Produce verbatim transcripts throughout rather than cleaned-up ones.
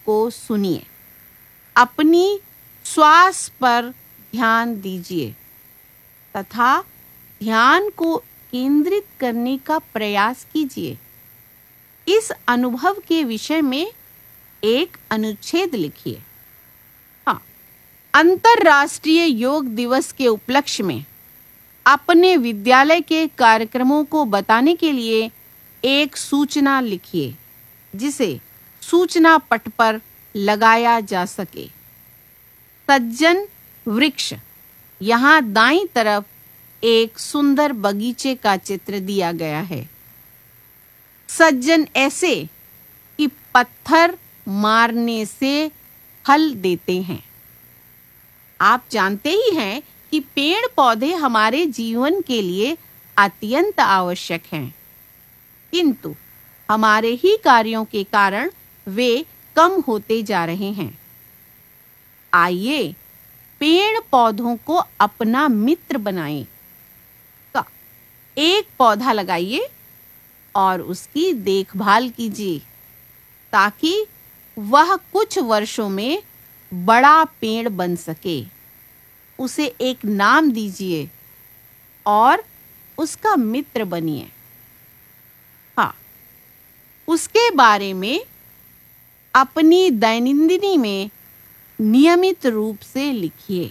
को सुनिए, अपनी श्वास पर ध्यान दीजिए तथा ध्यान को केंद्रित करने का प्रयास कीजिए। इस अनुभव के विषय में एक अनुच्छेद लिखिए। हाँ, अंतर्राष्ट्रीय योग दिवस के उपलक्ष्य में अपने विद्यालय के कार्यक्रमों को बताने के लिए एक सूचना लिखिए, जिसे सूचना पट पर लगाया जा सके। सज्जन वृक्ष। यहाँ दाईं तरफ एक सुंदर बगीचे का चित्र दिया गया है। सज्जन ऐसे कि पत्थर मारने से फल देते हैं। आप जानते ही हैं कि पेड़ पौधे हमारे जीवन के लिए अत्यंत आवश्यक हैं, किंतु हमारे ही कार्यों के कारण वे कम होते जा रहे हैं। आइए पेड़ पौधों को अपना मित्र बनाएं। का एक पौधा लगाइए और उसकी देखभाल कीजिए ताकि वह कुछ वर्षों में बड़ा पेड़ बन सके। उसे एक नाम दीजिए और उसका मित्र बनिए। हाँ, उसके बारे में अपनी दैनंदिनी में नियमित रूप से लिखिए।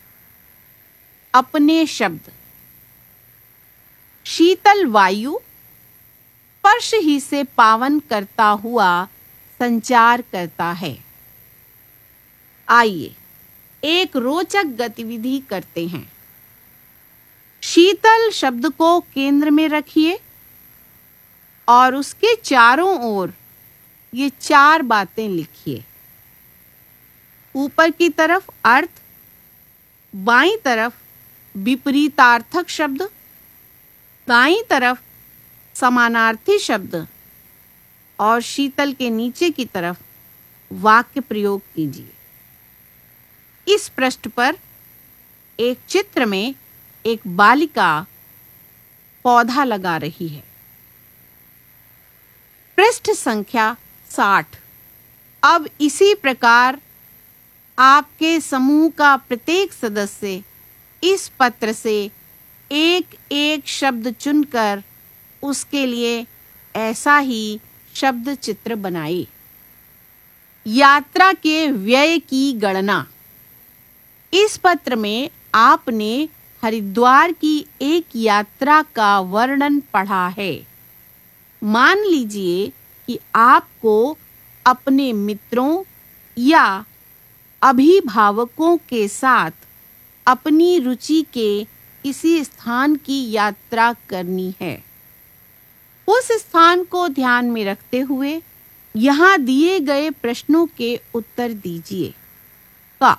अपने शब्द। शीतल वायु स्पर्श ही से पावन करता हुआ संचार करता है। आइए एक रोचक गतिविधि करते हैं। शीतल शब्द को केंद्र में रखिए और उसके चारों ओर ये चार बातें लिखिए। ऊपर की तरफ अर्थ, बाईं तरफ विपरीतार्थक शब्द, दाईं तरफ समानार्थी शब्द और शीतल के नीचे की तरफ वाक्य प्रयोग कीजिए। इस पृष्ठ पर एक चित्र में एक बालिका पौधा लगा रही है। पृष्ठ संख्या साठ। अब इसी प्रकार आपके समूह का प्रत्येक सदस्य इस पत्र से एक एक शब्द चुनकर उसके लिए ऐसा ही शब्द चित्र बनाए। यात्रा के व्यय की गणना। इस पत्र में आपने हरिद्वार की एक यात्रा का वर्णन पढ़ा है। मान लीजिए कि आपको अपने मित्रों या अभिभावकों के साथ अपनी रुचि के किसी स्थान की यात्रा करनी है। उस स्थान को ध्यान में रखते हुए यहाँ दिए गए प्रश्नों के उत्तर दीजिए। का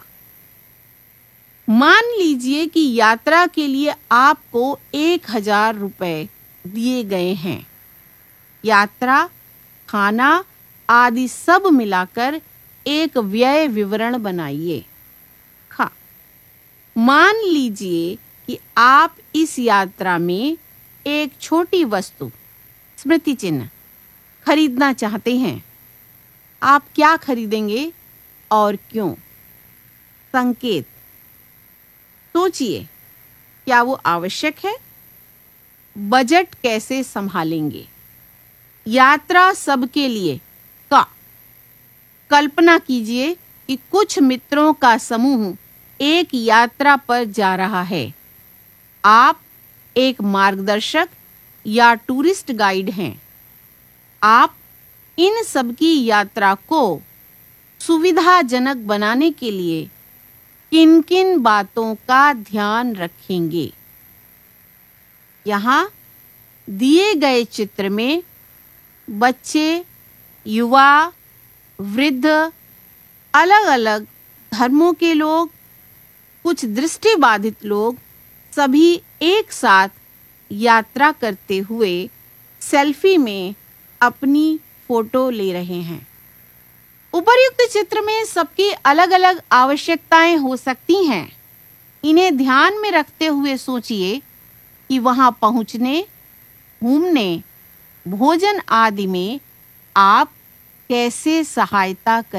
मान लीजिए कि यात्रा के लिए आपको एक हजार रुपए दिए गए हैं। यात्रा, खाना आदि सब मिलाकर एक व्यय विवरण बनाइए। खा मान लीजिए कि आप इस यात्रा में एक छोटी वस्तु, स्मृति चिन्ह, खरीदना चाहते हैं। आप क्या खरीदेंगे और क्यों? संकेत। सोचिए, क्या वो आवश्यक है? बजट कैसे संभालेंगे? यात्रा सबके लिए। का कल्पना कीजिए कि कुछ मित्रों का समूह एक यात्रा पर जा रहा है। आप एक मार्गदर्शक या टूरिस्ट गाइड हैं। आप इन सब की यात्रा को सुविधाजनक बनाने के लिए किन-किन बातों का ध्यान रखेंगे? यहाँ दिए गए चित्र में बच्चे, युवा, वृद्ध, अलग-अलग धर्मों के लोग, कुछ दृष्टिबाधित लोग सभी एक साथ यात्रा करते हुए सेल्फी में अपनी फोटो ले रहे हैं। उपर्युक्त चित्र में सबकी अलग-अलग आवश्यकताएं हो सकती हैं। इन्हें ध्यान में रखते हुए सोचिए कि वहां पहुंचने, घूमने, भोजन आदि में आप कैसे सहायता कर